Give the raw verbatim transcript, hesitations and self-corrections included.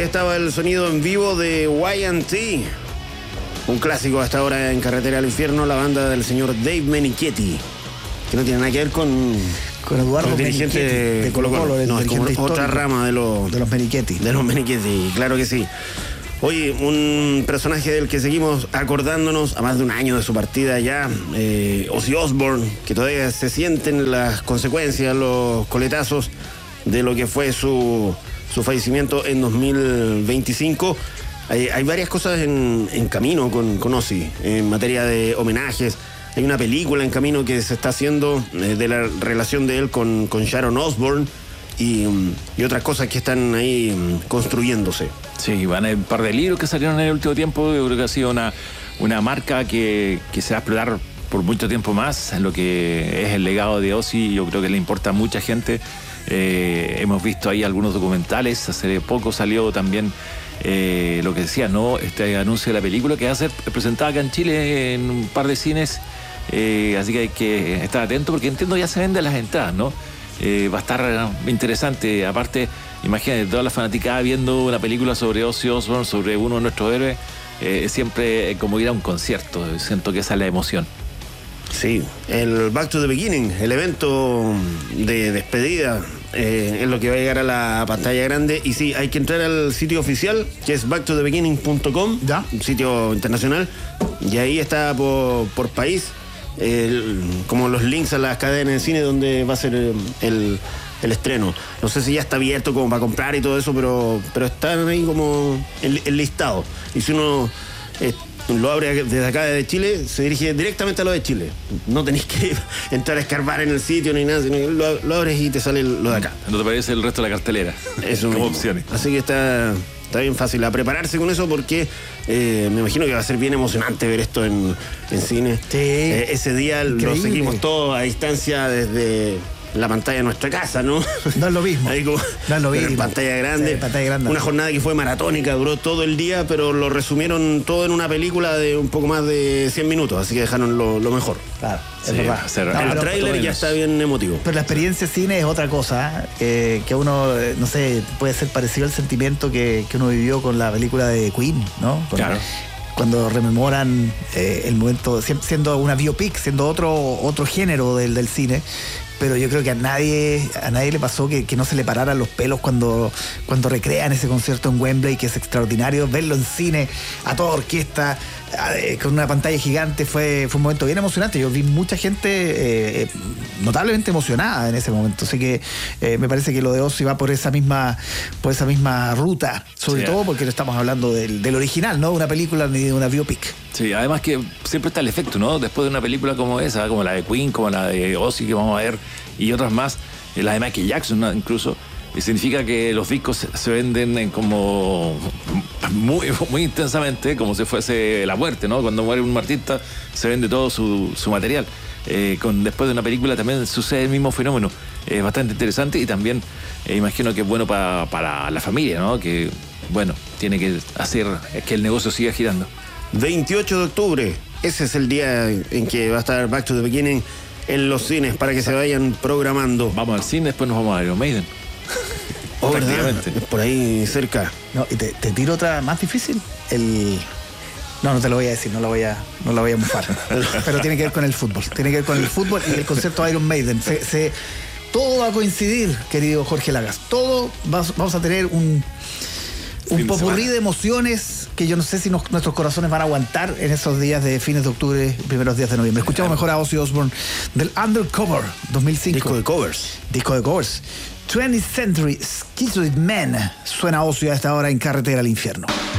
estaba el sonido en vivo de Y and T, un clásico hasta ahora en Carretera al Infierno, la banda del señor Dave Menichetti, que no tiene nada que ver con, con Eduardo el dirigente Menichetti, de Colo Colo, no, es como otra rama de los, de los Menichetti. De los Menichetti, claro que sí. Oye, un personaje del que seguimos acordándonos a más de un año de su partida ya, eh, Ozzy Osbourne, que todavía se sienten las consecuencias, los coletazos de lo que fue su, su fallecimiento en dos mil veinticinco. Hay, hay varias cosas en, en camino con, con Ozzy, en materia de homenajes. Hay una película en camino que se está haciendo eh, de la relación de él con, con Sharon Osbourne. Y, y otras cosas que están ahí construyéndose. Sí, van a un par de libros que salieron en el último tiempo. Yo creo que ha sido una, una marca que, que se va a explotar por mucho tiempo más en lo que es el legado de Ozzy. Yo creo que le importa a mucha gente. Eh, hemos visto ahí algunos documentales. Hace poco salió también eh, lo que decía, ¿no? Este anuncio de la película que va a ser presentada acá en Chile en un par de cines. Eh, así que hay que estar atento porque entiendo ya se venden las entradas, ¿no? Eh, va a estar interesante. Aparte, imagínate, toda la fanaticada viendo una película sobre Ozzy Osbourne, sobre uno de nuestros héroes, eh, siempre como ir a un concierto. Siento que esa es la emoción. Sí, el Back to the Beginning, el evento de despedida, eh, es lo que va a llegar a la pantalla grande. Y sí, hay que entrar al sitio oficial, que es back to the beginning punto com, ¿ya? Un sitio internacional, y ahí está por, por país. El, como los links a las cadenas de cine donde va a ser el, el, el estreno. No sé si ya está abierto como para comprar y todo eso, pero, pero están ahí como el, el listado. Y si uno eh, lo abre desde acá, desde Chile, se dirige directamente a lo de Chile. No tenéis que entrar a escarbar en el sitio ni nada, sino que lo, lo abres y te sale lo de acá. No te parece el resto de la cartelera. Eso como opciones. Así que está... Está bien fácil a prepararse con eso porque eh, me imagino que va a ser bien emocionante ver esto en, en cine. Sí. Eh, ese día Increíble. Lo seguimos todos a distancia desde la pantalla de nuestra casa, ¿no? No es lo mismo. Ahí como, no es lo mismo. En pantalla grande. Sí, pantalla grande. Una jornada que fue maratónica, duró todo el día, pero lo resumieron todo en una película de un poco más de cien minutos, así que dejaron lo, lo mejor. Claro, es sí, verdad. Ser, no, el pero, tráiler pero, ya está bien emotivo. Pero la experiencia cine es otra cosa, ¿eh? que uno, no sé, puede ser parecido al sentimiento que, que uno vivió con la película de Queen, ¿no? Con, claro. Cuando rememoran eh, el momento, siendo una biopic, siendo otro, otro género del, del cine. Pero yo creo que a nadie a nadie le pasó que, que no se le pararan los pelos cuando, cuando recrean ese concierto en Wembley, que es extraordinario. Verlo en cine, a toda orquesta, eh, con una pantalla gigante, fue, fue un momento bien emocionante. Yo vi mucha gente eh, notablemente emocionada en ese momento. Así que eh, me parece que lo de Ozzy va por esa misma, por esa misma ruta. Sobre sí, todo porque no estamos hablando del, del original, no de una película ni de una biopic. Sí, además que siempre está el efecto, ¿no? Después de una película como esa, como la de Queen, como la de Ozzy que vamos a ver, y otras más, la de Michael Jackson, ¿no? Incluso, significa que los discos se venden como muy, muy intensamente, como si fuese la muerte, ¿no? Cuando muere un artista, se vende todo su, su material. Eh, con, después de una película también sucede el mismo fenómeno. Es bastante interesante y también eh, imagino que es bueno para, para la familia, ¿no? Que, bueno, tiene que hacer que el negocio siga girando. veintiocho de octubre, ese es el día en que va a estar Back to the Beginning en los cines para que se vayan programando. Vamos al cine, después nos vamos a Iron Maiden. Oh, ¿verdad? Por ahí cerca. No, y te, te tiro otra más difícil. El... No, no te lo voy a decir, no lo voy a, no lo voy a mufar. Pero tiene que ver con el fútbol. Tiene que ver con el fútbol y el concierto de Iron Maiden. Se, se, todo va a coincidir, querido Jorge Lagas. Todo va, vamos a tener un... Un popurrí de emociones que yo no sé si nos, nuestros corazones van a aguantar en esos días de fines de octubre, primeros días de noviembre. Escuchamos mejor a Ozzy Osbourne del Undercover dos mil cinco. Disco de covers. Disco de covers. twentieth Century Schizoid Man. Suena Ozzy a esta hora en Carretera al Infierno.